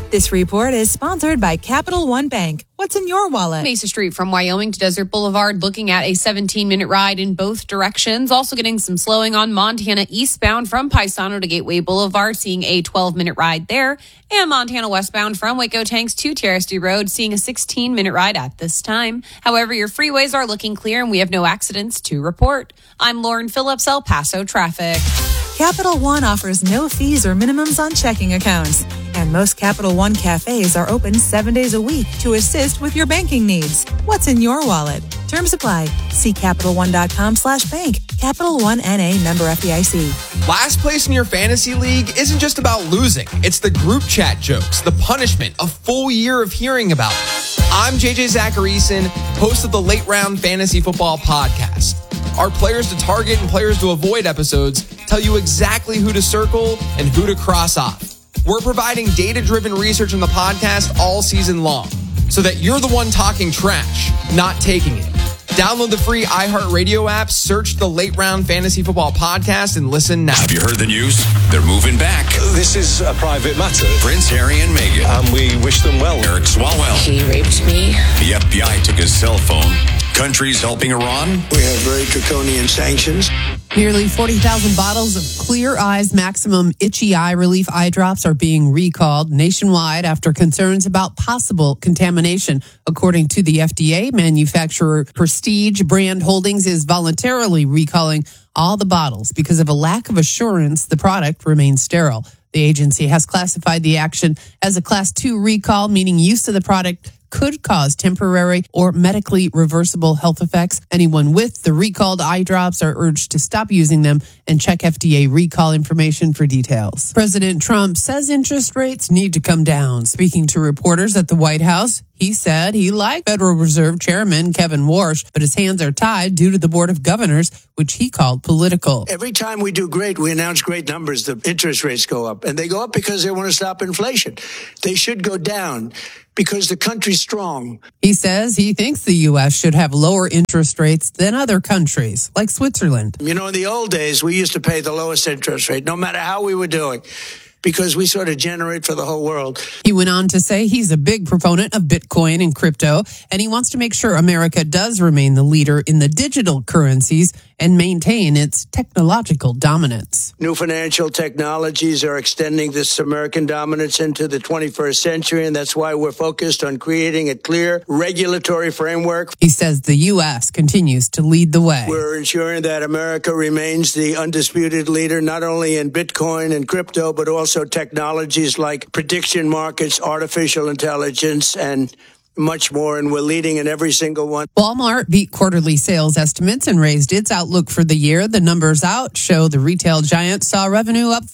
This report is sponsored by Capital One Bank. What's in your wallet? Mesa Street from Wyoming to Desert Boulevard, looking at a 17-minute ride in both directions. Also getting some slowing on Montana eastbound from Paisano to Gateway Boulevard, seeing a 12-minute ride there. And Montana westbound from Waco Tanks to Terracity Road, seeing a 16-minute ride at this time. However, your freeways are looking clear and we have no accidents to report. I'm Lauren Phillips, El Paso Traffic. Capital One offers no fees or minimums on checking accounts. And most Capital One cafes are open 7 days a week to assist with your banking needs. What's in your wallet? Terms apply. See CapitalOne.com/bank. Capital One N.A. member FDIC. Last place in your fantasy league isn't just about losing. It's the group chat jokes, the punishment, a full year of hearing about it. I'm JJ Zacharyson, host of the Late Round Fantasy Football Podcast. Our players to target and players to avoid episodes tell you exactly who to circle and who to cross off. We're providing data-driven research on the podcast all season long so that you're the one talking trash, not taking it. Download the free iHeartRadio app, search the Late Round Fantasy Football Podcast, and listen now. Have you heard the news? They're moving back. This is a private matter. Prince Harry and Meghan. And we wish them well. Eric Swalwell. He raped me. The FBI took his cell phone. Countries helping Iran. We have very draconian sanctions. Nearly 40,000 bottles of Clear Eyes Maximum Itchy Eye Relief eye drops are being recalled nationwide after concerns about possible contamination. According to the FDA, manufacturer Prestige Brand Holdings is voluntarily recalling all the bottles because of a lack of assurance the product remains sterile. The agency has classified the action as a Class 2 recall, meaning use of the product could cause temporary or medically reversible health effects. Anyone with the recalled eye drops are urged to stop using them and check FDA recall information for details. President Trump says interest rates need to come down. Speaking to reporters at the White House, he said he liked Federal Reserve Chairman Kevin Warsh, but his hands are tied due to the Board of Governors, which he called political. Every time we do great, we announce great numbers, the interest rates go up. And they go up because they want to stop inflation. They should go down because the country's strong. He says he thinks the U.S. should have lower interest rates than other countries, like Switzerland. You know, in the old days, we used to pay the lowest interest rate, no matter how we were doing, because we sort of generate for the whole world. He went on to say he's a big proponent of Bitcoin and crypto, and he wants to make sure America does remain the leader in the digital currencies and maintain its technological dominance. New financial technologies are extending this American dominance into the 21st century, and that's why we're focused on creating a clear regulatory framework. He says the U.S. continues to lead the way. We're ensuring that America remains the undisputed leader, not only in Bitcoin and crypto, but also technologies like prediction markets, artificial intelligence, and much more, and we're leading in every single one. Walmart beat quarterly sales estimates and raised its outlook for the year. The numbers out show the retail giant saw revenue up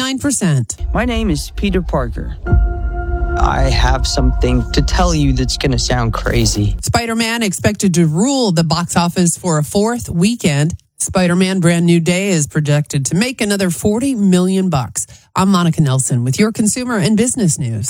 5.9%. My name is Peter Parker. I have something to tell you that's going to sound crazy. Spider-Man expected to rule the box office for a fourth weekend. Spider-Man Brand New Day is projected to make another $40 million. I'm Monica Nelson with your consumer and business news.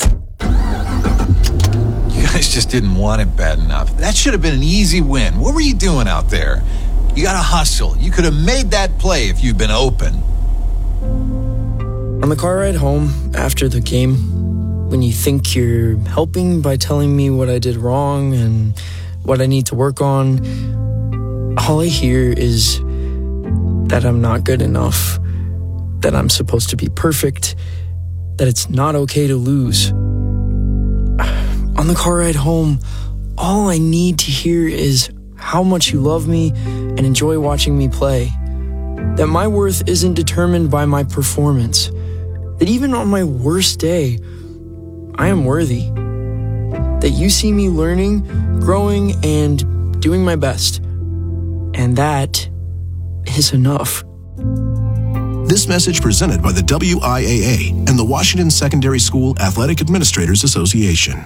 You guys just didn't want it bad enough. That should have been an easy win. What were you doing out there? You got to hustle. You could have made that play if you'd been open. On the car ride home after the game, when you think you're helping by telling me what I did wrong and what I need to work on, all I hear is that I'm not good enough, that I'm supposed to be perfect, that it's not okay to lose. On the car ride home, all I need to hear is how much you love me and enjoy watching me play. That my worth isn't determined by my performance. That even on my worst day, I am worthy. That you see me learning, growing, and doing my best. And that is enough. This message presented by the WIAA and the Washington Secondary School Athletic Administrators Association.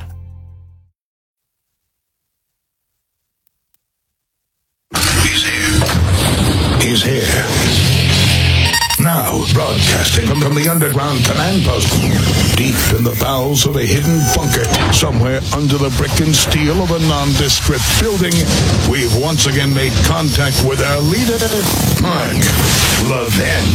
He's here. Now, broadcasting from the underground command post, deep in the bowels of a hidden bunker, somewhere under the brick and steel of a nondescript building, we've once again made contact with our leader, Mark Levin.